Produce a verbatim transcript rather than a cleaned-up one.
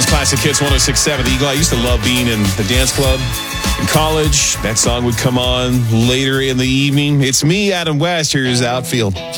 Classic Hits one oh six point seven. The Eagle. I used to love being in the dance club in college. That song would come on later in the evening. It's me, Adam West. Here's Outfield.